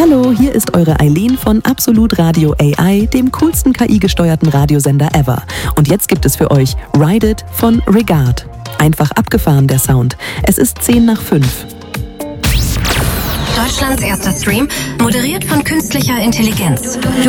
Hallo, hier ist eure Eileen von Absolut Radio AI, dem coolsten KI-gesteuerten Radiosender ever. Und jetzt gibt es für euch Ride It von Regard. Einfach abgefahren der Sound. Es ist 5:10. Deutschlands erster Stream, moderiert von künstlicher Intelligenz.